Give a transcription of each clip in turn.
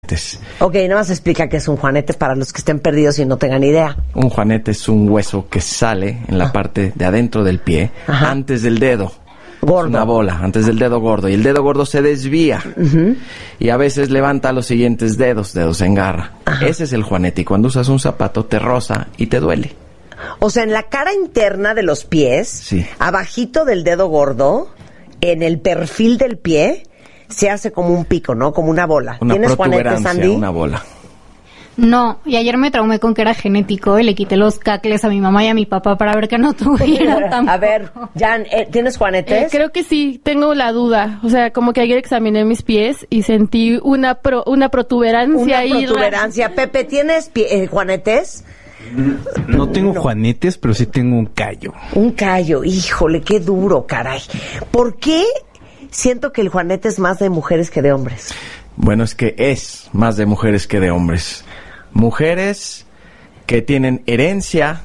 juanetes. Ok, nada más explica qué es un juanete para los que estén perdidos y no tengan idea. Un juanete es un hueso que sale en la parte de adentro del pie, antes del dedo. Gordo. Es una bola, antes del dedo gordo. Y el dedo gordo se desvía. Y a veces levanta los siguientes dedos en garra. Ese es el juanete. Y cuando usas un zapato te roza y te duele. O sea, en la cara interna de los pies, sí, abajito del dedo gordo, en el perfil del pie, se hace como un pico, ¿no? Como una bola. Una ¿Tienes juanetes, Sandy? una bola. No, y ayer me traumé con que era genético y le quité los cacles a mi mamá y a mi papá para ver que no tuvieran tampoco. A ver, Jan, ¿tienes juanetes? Creo que sí, tengo la duda. O sea, como que ayer examiné mis pies y sentí una protuberancia. Una protuberancia. Pepe, ¿tienes juanetes? No tengo juanetes, pero sí tengo un callo. Un callo, híjole, qué duro, caray. ¿Por qué siento que el juanete es más de mujeres que de hombres? Bueno, es que es más de mujeres que de hombres. Mujeres que tienen herencia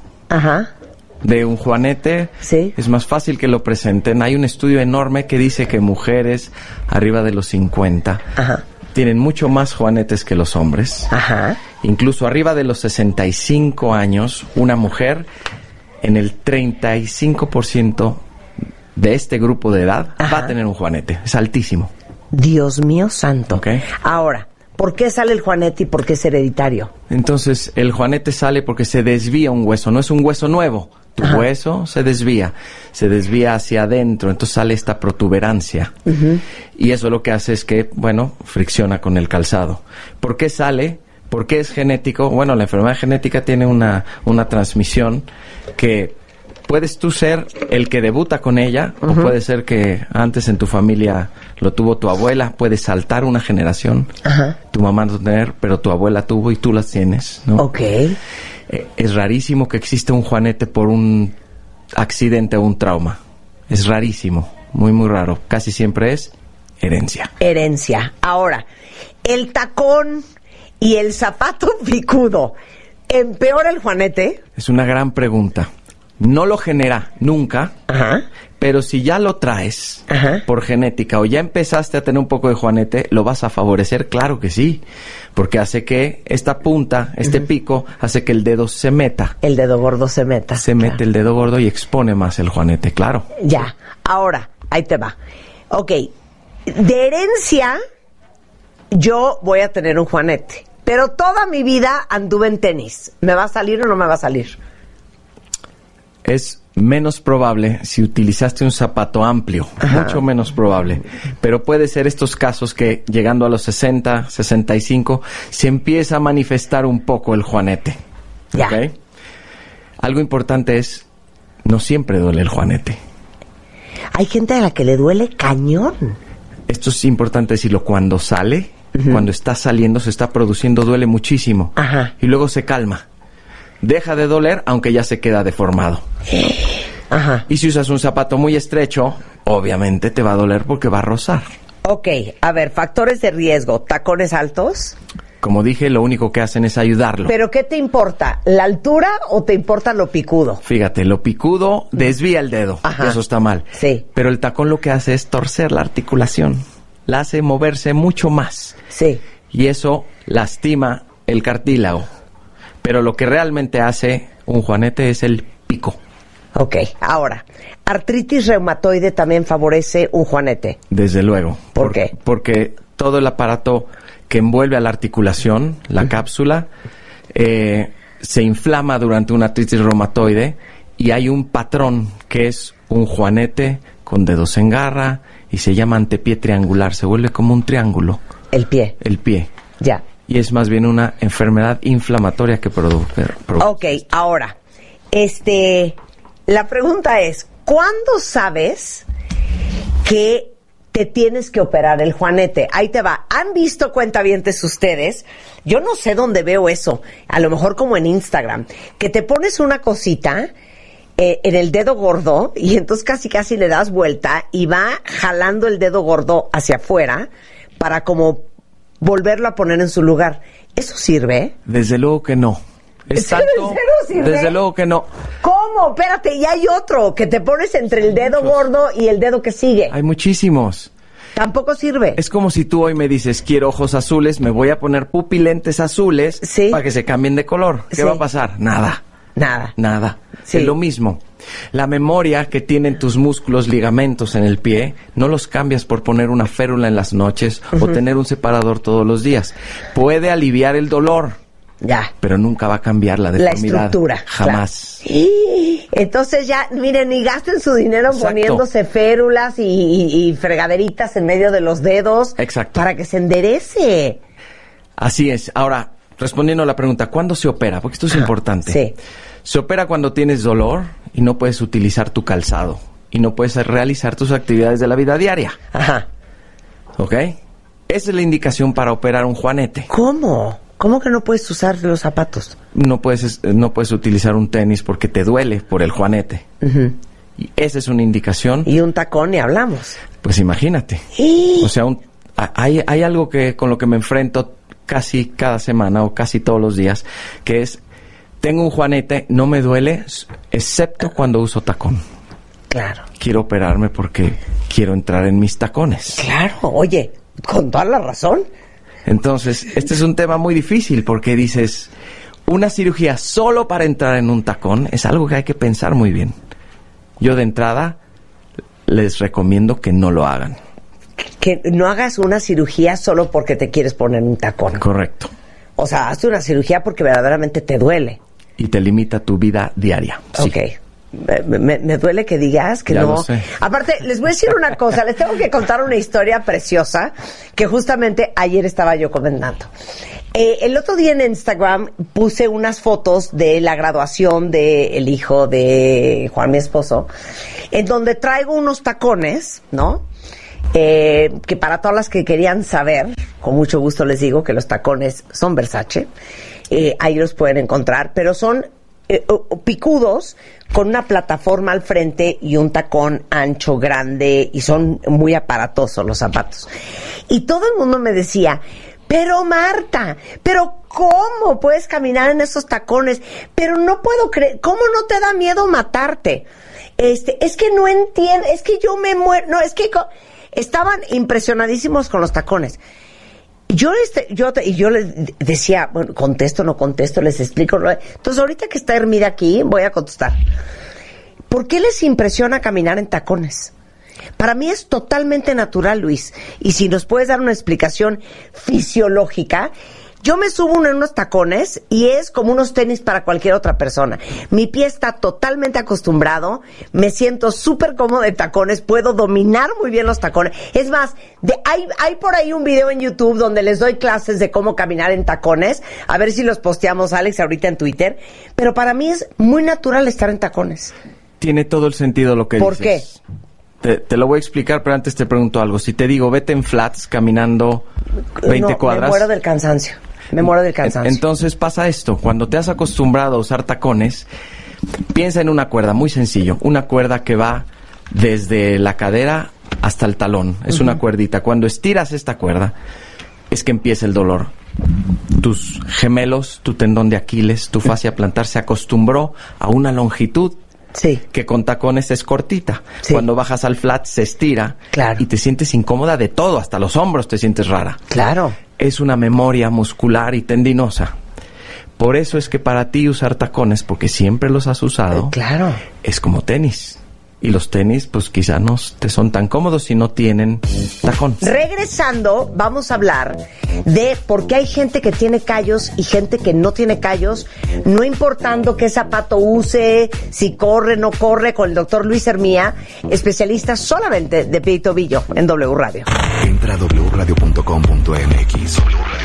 de un juanete, es más fácil que lo presenten. Hay un estudio enorme que dice que mujeres arriba de los 50 tienen mucho más juanetes que los hombres. Incluso arriba de los 65 años, una mujer en el 35% de este grupo de edad va a tener un juanete. Es altísimo. Dios mío santo. Ahora, ¿por qué sale el juanete y por qué es hereditario? Entonces, el juanete sale porque se desvía un hueso. No es un hueso nuevo. Tu hueso se desvía hacia adentro. Entonces sale esta protuberancia. Y eso lo que hace es que, bueno, fricciona con el calzado. ¿Por qué sale? ¿Por qué es genético? Bueno, la enfermedad genética tiene una transmisión que puedes tú ser el que debuta con ella, o puede ser que antes en tu familia lo tuvo tu abuela, puede saltar una generación, tu mamá no tener, pero tu abuela tuvo y tú las tienes, ¿no? Es rarísimo que exista un juanete por un accidente o un trauma. Es rarísimo, muy muy raro. Casi siempre es herencia. Herencia. Ahora, el tacón y el zapato picudo, ¿empeora el juanete? Es una gran pregunta. No lo genera nunca, pero si ya lo traes por genética o ya empezaste a tener un poco de juanete, ¿lo vas a favorecer? Claro que sí, porque hace que esta punta, este pico, hace que el dedo se meta. El dedo gordo se meta. Se mete el dedo gordo y expone más el juanete, claro. Ya, ahora, ahí te va. Ok, de herencia, yo voy a tener un juanete, pero toda mi vida anduve en tenis. ¿Me va a salir o no me va a salir? Es menos probable si utilizaste un zapato amplio, mucho menos probable. Pero puede ser estos casos que llegando a los 60, 65, se empieza a manifestar un poco el juanete. ¿Okay? Algo importante es, no siempre duele el juanete. Hay gente a la que le duele cañón. Esto es importante decirlo, cuando sale, cuando está saliendo, se está produciendo, duele muchísimo. Y luego se calma. Deja de doler, aunque ya se queda deformado. Y si usas un zapato muy estrecho, obviamente te va a doler porque va a rozar. Ok, a ver, factores de riesgo, tacones altos. Como dije, lo único que hacen es ayudarlo. ¿Pero qué te importa? ¿La altura o te importa lo picudo? Fíjate, lo picudo desvía el dedo. Eso está mal. Sí. Pero el tacón lo que hace es torcer la articulación. La hace moverse mucho más. Sí. Y eso lastima el cartílago. Pero lo que realmente hace un juanete es el pico. Ok, ahora, ¿artritis reumatoide también favorece un juanete? Desde luego. ¿Por qué? Porque todo el aparato que envuelve a la articulación, la cápsula, se inflama durante una artritis reumatoide y hay un patrón que es un juanete con dedos en garra y se llama antepié triangular. Se vuelve como un triángulo. El pie. El pie. Ya. Y es más bien una enfermedad inflamatoria que produce. Ok, ahora, la pregunta es, ¿cuándo sabes que te tienes que operar el juanete? Ahí te va. ¿Han visto, cuentavientes, ustedes? Yo no sé dónde veo eso. A lo mejor como en Instagram. Que te pones una cosita en el dedo gordo y entonces casi le das vuelta y va jalando el dedo gordo hacia afuera para como volverlo a poner en su lugar. ¿Eso sirve? Desde luego que no. Es tanto, desde luego que no. ¿Cómo? Espérate, y hay otro que te pones entre el dedo gordo y el dedo que sigue. Hay muchísimos. Tampoco sirve. Es como si tú hoy me dices, quiero ojos azules, me voy a poner pupilentes azules para que se cambien de color. ¿Qué va a pasar? Nada. Sí. Es lo mismo. La memoria que tienen tus músculos, ligamentos en el pie, no los cambias por poner una férula en las noches o tener un separador todos los días. Puede aliviar el dolor, pero nunca va a cambiar la deformidad. La estructura. Jamás. Claro. Entonces ya, miren, ni gasten su dinero poniéndose férulas y fregaderitas en medio de los dedos. Exacto. Para que se enderece. Así es. Ahora, respondiendo a la pregunta, ¿cuándo se opera? Porque esto es importante. Sí. Se opera cuando tienes dolor y no puedes utilizar tu calzado y no puedes realizar tus actividades de la vida diaria. Ajá. ¿Ok? Esa es la indicación para operar un juanete. ¿Cómo? ¿Cómo que no puedes usar los zapatos? No puedes utilizar un tenis porque te duele por el juanete. Y esa es una indicación. Y un tacón ni hablamos. Pues imagínate. O sea, hay algo con lo que me enfrento casi cada semana o casi todos los días, que es, tengo un juanete, no me duele, excepto cuando uso tacón. Claro. Quiero operarme porque quiero entrar en mis tacones. Claro, oye, con toda la razón. Entonces, este es un tema muy difícil porque dices, una cirugía solo para entrar en un tacón es algo que hay que pensar muy bien. Yo de entrada les recomiendo que no lo hagan. Que no hagas una cirugía solo porque te quieres poner un tacón. Correcto. O sea, hazte una cirugía porque verdaderamente te duele. Y te limita tu vida diaria. Sí. Ok. Me duele que digas que ya no. Lo sé. Aparte, les voy a decir una cosa. Les tengo que contar una historia preciosa que justamente ayer estaba yo comentando. El otro día en Instagram puse unas fotos de la graduación del hijo de Juan, mi esposo, en donde traigo unos tacones, ¿no? Que para todas las que querían saber, con mucho gusto les digo que los tacones son Versace. Ahí los pueden encontrar, pero son picudos con una plataforma al frente y un tacón ancho, grande, y son muy aparatosos los zapatos. Y todo el mundo me decía, pero Marta, ¿pero cómo puedes caminar en esos tacones? Pero no puedo creer, ¿cómo no te da miedo matarte? Es que no entiendo, es que yo me muero, no, es que estaban impresionadísimos con los tacones. Yo les decía, bueno, contesto, no contesto, les explico. Entonces, ahorita que está Hermida aquí, voy a contestar. ¿Por qué les impresiona caminar en tacones? Para mí es totalmente natural, Luis. Y si nos puedes dar una explicación fisiológica, yo me subo en unos tacones y es como unos tenis para cualquier otra persona. Mi pie está totalmente acostumbrado, me siento súper cómodo de tacones, puedo dominar muy bien los tacones. Es más, hay por ahí un video en YouTube donde les doy clases de cómo caminar en tacones. A ver si los posteamos, Alex, ahorita en Twitter. Pero para mí es muy natural estar en tacones. Tiene todo el sentido lo que dices. ¿Por qué? Te lo voy a explicar, pero antes te pregunto algo. Si te digo, vete en flats caminando 20 cuadras... Me muero del cansancio. Entonces pasa esto. Cuando te has acostumbrado a usar tacones, piensa en una cuerda, muy sencillo. Una cuerda que va desde la cadera hasta el talón. Es una cuerdita. Cuando estiras esta cuerda, es que empieza el dolor. Tus gemelos, tu tendón de Aquiles, tu fascia plantar se acostumbró a una longitud que con tacones es cortita. Cuando bajas al flat se estira y te sientes incómoda de todo, hasta los hombros te sientes rara. Claro. Es una memoria muscular y tendinosa. Por eso es que para ti usar tacones, porque siempre los has usado, es como tenis. Y los tenis, pues quizá no te son tan cómodos si no tienen tacón. Regresando, vamos a hablar de por qué hay gente que tiene callos y gente que no tiene callos, no importando qué zapato use, si corre, no corre, con el doctor Luis Hermía, especialista solamente de pie y tobillo en W Radio. Entra a wradio.com.mx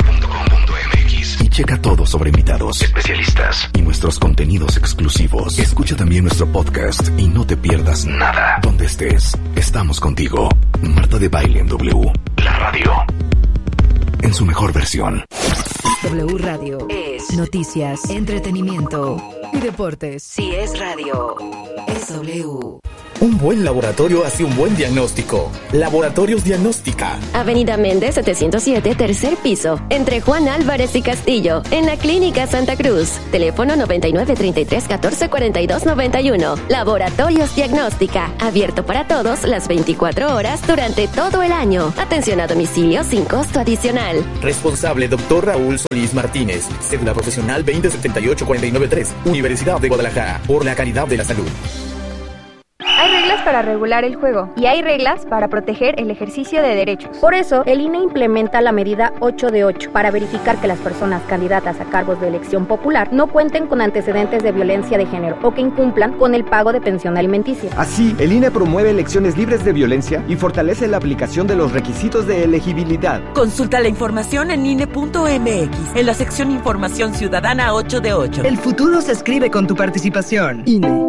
y checa todo sobre invitados, especialistas y nuestros contenidos exclusivos. Escucha también nuestro podcast y no te pierdas nada. Donde estés, estamos contigo. Marta de Baile en W, la radio, en su mejor versión. W Radio es noticias, entretenimiento y deportes. Si es radio, es W. Un buen laboratorio hace un buen diagnóstico. Laboratorios Diagnóstica. Avenida Méndez 707, tercer piso, entre Juan Álvarez y Castillo, en la Clínica Santa Cruz. Teléfono 9933-1442-91. Laboratorios Diagnóstica. Abierto para todos las 24 horas durante todo el año. Atención a domicilio sin costo adicional. Responsable Dr. Raúl Solís Martínez. Cédula profesional 2078493. Universidad de Guadalajara. Por la calidad de la salud. Hay reglas para regular el juego y hay reglas para proteger el ejercicio de derechos. Por eso, el INE implementa la medida 8 de 8 para verificar que las personas candidatas a cargos de elección popular no cuenten con antecedentes de violencia de género o que incumplan con el pago de pensión alimenticia. Así, el INE promueve elecciones libres de violencia y fortalece la aplicación de los requisitos de elegibilidad. Consulta la información en INE.mx, en la sección Información Ciudadana 8 de 8. El futuro se escribe con tu participación. INE.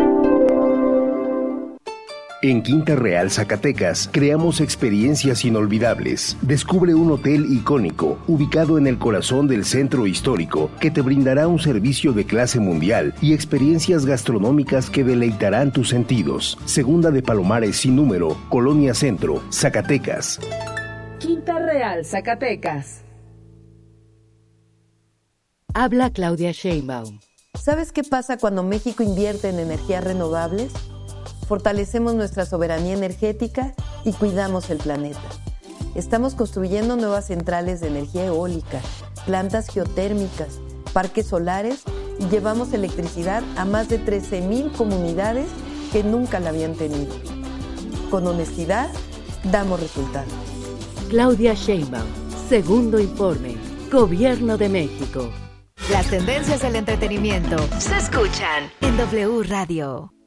En Quinta Real, Zacatecas, creamos experiencias inolvidables. Descubre un hotel icónico, ubicado en el corazón del centro histórico, que te brindará un servicio de clase mundial y experiencias gastronómicas que deleitarán tus sentidos. Segunda de Palomares sin número, Colonia Centro, Zacatecas. Quinta Real, Zacatecas. Habla Claudia Sheinbaum. ¿Sabes qué pasa cuando México invierte en energías renovables? Fortalecemos nuestra soberanía energética y cuidamos el planeta. Estamos construyendo nuevas centrales de energía eólica, plantas geotérmicas, parques solares y llevamos electricidad a más de 13,000 comunidades que nunca la habían tenido. Con honestidad, damos resultados. Claudia Sheinbaum, segundo informe, Gobierno de México. Las tendencias del entretenimiento se escuchan en W Radio.